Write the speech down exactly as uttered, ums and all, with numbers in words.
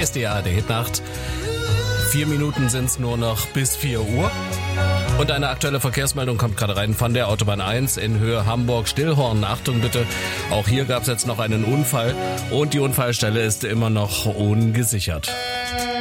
ist die A R D-Hitnacht. Vier Minuten sind es nur noch bis vier Uhr. Und eine aktuelle Verkehrsmeldung kommt gerade rein von der Autobahn eins in Höhe Hamburg-Stillhorn. Achtung bitte, auch hier gab es jetzt noch einen Unfall und die Unfallstelle ist immer noch ungesichert.